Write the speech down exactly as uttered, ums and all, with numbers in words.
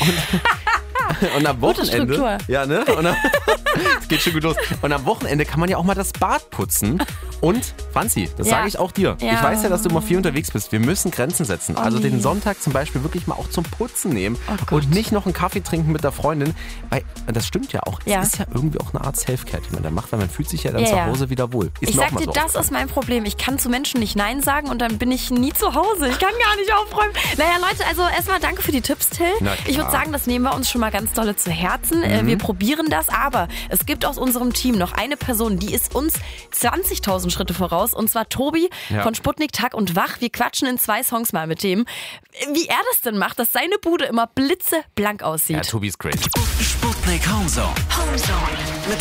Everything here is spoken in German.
Und, und am Wochenende. Ja, ne? Es geht schon gut los. Und am Wochenende kann man ja auch mal das Bad putzen. Und, Franzi, das Ja. sage ich auch dir. Ja. Ich weiß ja, dass du immer viel unterwegs bist. Wir müssen Grenzen setzen. Oh, also nee. den Sonntag zum Beispiel wirklich mal auch zum Putzen nehmen. Oh Gott. Und nicht noch einen Kaffee trinken mit der Freundin. Weil, das stimmt ja auch. Ja. Es ist ja irgendwie auch eine Art Selfcare, die man da macht, weil man fühlt sich ja dann Ja, zu ja. Hause wieder wohl. Ist Ich mir auch sag mal dir, so das aufgefallen. ist mein Problem. Ich kann zu Menschen nicht Nein sagen und dann bin ich nie zu Hause. Ich kann gar nicht aufräumen. Naja, Leute, also erstmal danke für die Tipps, Till. Na klar. Ich würde sagen, das nehmen wir uns schon mal ganz dolle zu Herzen. Mhm. Wir probieren das, aber es gibt aus unserem Team noch eine Person, die ist uns zwanzigtausend Schritte voraus, und zwar Tobi Ja. von Sputnik Tag und Wach. Wir quatschen in zwei Songs mal mit dem, wie er das denn macht, dass seine Bude immer blitzeblank aussieht. Ja, Tobi ist crazy. Sputnik Homezone. Homezone. Mit